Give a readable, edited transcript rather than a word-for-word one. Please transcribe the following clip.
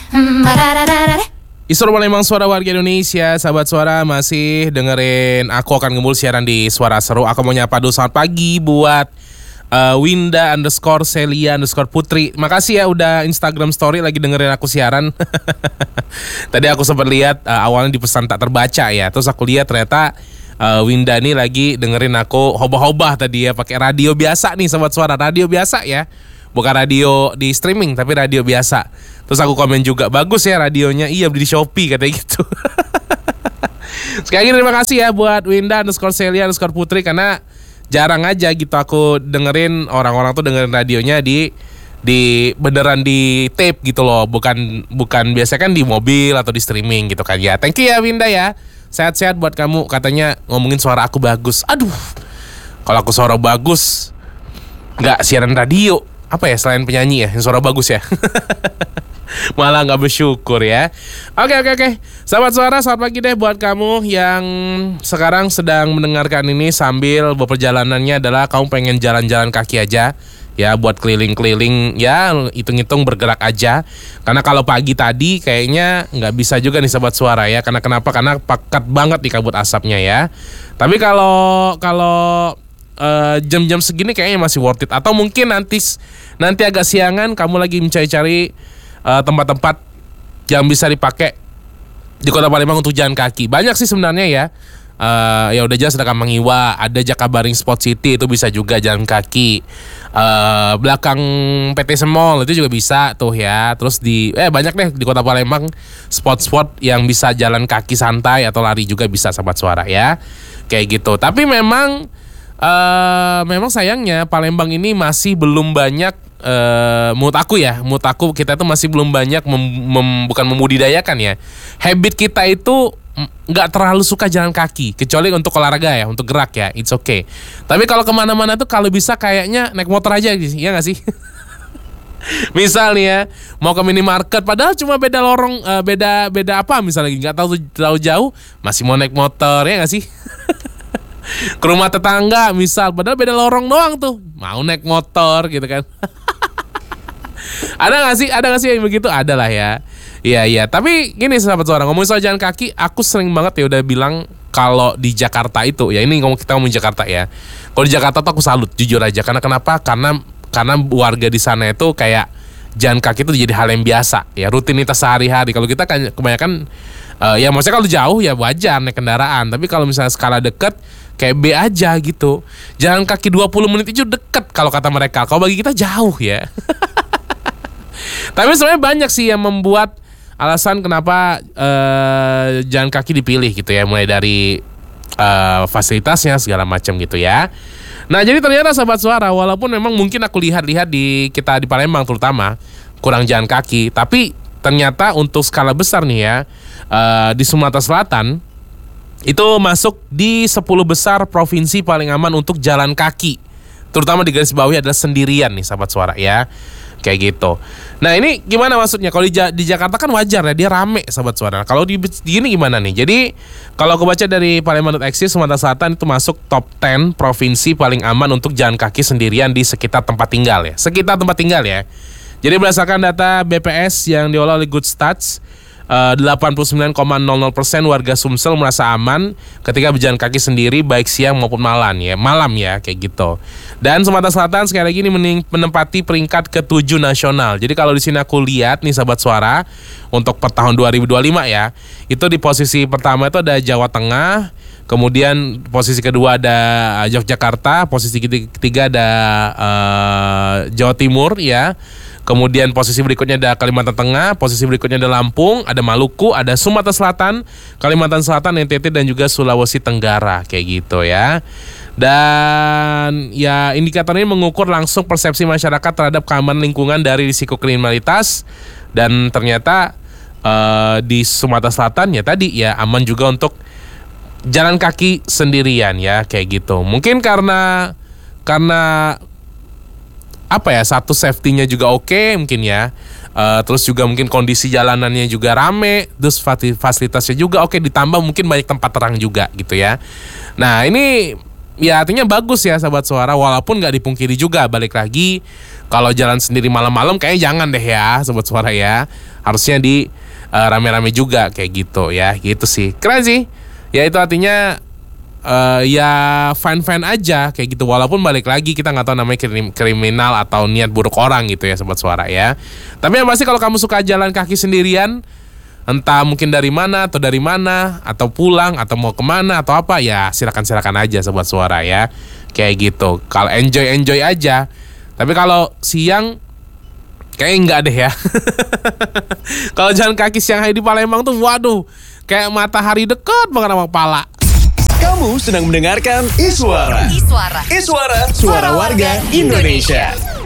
Isor Palembang, suara warga Indonesia. Sahabat Suara masih dengerin Aku Akan Gembul siaran di Suara Seru. Aku mau nyapa dulu selamat pagi buat Winda _Celia _Putri. Makasih ya udah Instagram story lagi dengerin aku siaran. Tadi aku sempat lihat awalnya di pesan tak terbaca ya. Terus aku lihat ternyata Winda nih lagi dengerin aku hobah-hobah tadi ya, pakai radio biasa nih Sobat Suara, radio biasa ya. Bukan radio di streaming tapi radio biasa. Terus aku komen juga, bagus ya radionya. Iya, beli di Shopee katanya gitu. Sekali lagi terima kasih ya buat Winda _Celia _Putri, karena jarang aja gitu aku dengerin orang-orang tuh dengerin radionya di beneran di tape gitu loh, bukan biasa kan di mobil atau di streaming gitu kan ya. Thank you ya Winda ya. Sehat-sehat buat kamu, katanya ngomongin suara aku bagus. Aduh, kalau aku suara bagus nggak siaran radio, apa ya selain penyanyi ya yang suara bagus ya. Malah nggak bersyukur ya. Oke. Sahabat Suara, selamat pagi deh buat kamu yang sekarang sedang mendengarkan ini sambil perjalanannya adalah kamu pengen jalan-jalan kaki aja ya, buat keliling-keliling ya, hitung-hitung bergerak aja. Karena kalau pagi tadi kayaknya nggak bisa juga nih Sobat Suara ya. Karena kenapa? Karena pakat banget di kabut asapnya ya. Tapi kalau jam-jam segini kayaknya masih worth it. Atau mungkin nanti agak siangan kamu lagi mencari-cari tempat-tempat yang bisa dipakai di Kota Palembang untuk jalan kaki. Banyak sih sebenarnya ya. Ya udah jelas ada Kampung Iwa, ada Jakabaring Sport City, itu bisa juga jalan kaki. Belakang PT Semol itu juga bisa tuh ya. Terus banyak deh di Kota Palembang spot-spot yang bisa jalan kaki santai atau lari juga bisa Sobat Suara ya. Kayak gitu. Tapi memang sayangnya Palembang ini masih belum banyak, menurut aku kita tuh masih belum banyak bukan membudidayakan ya. Habit kita itu nggak terlalu suka jalan kaki, kecuali untuk olahraga ya, untuk gerak ya, it's okay. Tapi kalau kemana-mana tuh kalau bisa kayaknya naik motor aja gitu, ya nggak sih? Misal nih ya, mau ke minimarket padahal cuma beda lorong, beda apa misalnya, nggak tahu jauh, masih mau naik motor, ya nggak sih? Ke rumah tetangga misal, padahal beda lorong doang tuh, mau naik motor gitu kan. Ada nggak sih yang begitu? Ada lah ya. Iya. Tapi gini Sahabat Suara, ngomongin soal jalan kaki, aku sering banget ya udah bilang kalau di Jakarta itu ya, ini kita ngomongin Jakarta ya. Kalau di Jakarta tuh aku salut jujur aja. Karena kenapa? Karena warga di sana itu kayak jalan kaki itu jadi hal yang biasa ya, rutinitas sehari-hari. Kalau kita kan kebanyakan ya maksudnya kalau jauh ya wajar naik kendaraan. Tapi kalau misalnya skala deket kayak B aja gitu, jalan kaki 20 menit itu deket kalau kata mereka. Kalau bagi kita jauh ya. Tapi sebenarnya banyak sih yang membuat alasan kenapa jalan kaki dipilih gitu ya, mulai dari fasilitasnya segala macam gitu ya. Nah jadi ternyata Sahabat Suara, walaupun memang mungkin aku lihat-lihat di Palembang terutama kurang jalan kaki, tapi ternyata untuk skala besar nih ya, di Sumatera Selatan itu masuk di 10 besar provinsi paling aman untuk jalan kaki. Terutama di garis bawahnya adalah sendirian nih Sahabat Suara ya. Kayak gitu. Nah ini gimana maksudnya? Kalau di Jakarta kan wajar ya, dia rame Sahabat Suara. Kalau di gini gimana nih? Jadi kalau aku baca dari Palembang.exe, Sumatera Selatan itu masuk top 10 provinsi paling aman untuk jalan kaki sendirian di sekitar tempat tinggal ya. Jadi berdasarkan data BPS yang diolah oleh Good Stats, 89,00% warga Sumsel merasa aman ketika berjalan kaki sendiri baik siang maupun malam ya kayak gitu. Dan Sumatera Selatan sekali lagi ini menempati peringkat ke-7 nasional. Jadi kalau di sini aku lihat nih Sahabat Suara, untuk per tahun 2025 ya, itu di posisi pertama itu ada Jawa Tengah, kemudian posisi kedua ada Yogyakarta, posisi ketiga ada Jawa Timur ya. Kemudian posisi berikutnya ada Kalimantan Tengah, posisi berikutnya ada Lampung, ada Maluku, ada Sumatera Selatan, Kalimantan Selatan, NTT dan juga Sulawesi Tenggara kayak gitu ya. Dan ya indikator ini mengukur langsung persepsi masyarakat terhadap keamanan lingkungan dari risiko kriminalitas. Dan ternyata di Sumatera Selatan ya tadi ya aman juga untuk jalan kaki sendirian ya kayak gitu. Mungkin karena apa ya, satu safety-nya juga oke mungkin ya, terus juga mungkin kondisi jalanannya juga rame, terus fasilitasnya juga oke, ditambah mungkin banyak tempat terang juga gitu ya. Nah ini ya artinya bagus ya Sobat Suara, walaupun nggak dipungkiri juga balik lagi kalau jalan sendiri malam-malam kayaknya jangan deh ya Sobat Suara ya. Harusnya di rame-rame juga kayak gitu ya, gitu sih. Keren sih. Ya itu artinya ya fine-fine aja kayak gitu, walaupun balik lagi kita nggak tahu namanya kriminal atau niat buruk orang gitu ya Sobat Suara ya. Tapi yang pasti kalau kamu suka jalan kaki sendirian, entah mungkin dari mana atau pulang atau mau kemana atau apa, ya silakan aja Sobat Suara ya, kayak gitu. Kalau enjoy aja. Tapi kalau siang kayaknya enggak deh ya. Kalau jalan kaki siang hari di Palembang tuh waduh, kayak matahari deket banget sama kepala. Kamu sedang mendengarkan Iswara. Suara warga Indonesia.